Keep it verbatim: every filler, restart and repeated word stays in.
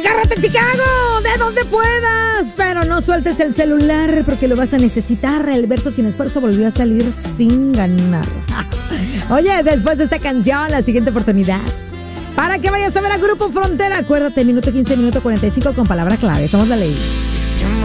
Agárrate, Chicago, de donde puedas, pero no sueltes el celular porque lo vas a necesitar. El verso sin esfuerzo volvió a salir sin ganar. Oye, después de esta canción, la siguiente oportunidad para que vayas a ver a Grupo Frontera. Acuérdate, minuto quince, minuto cuarenta y cinco con palabra clave. Somos la ley.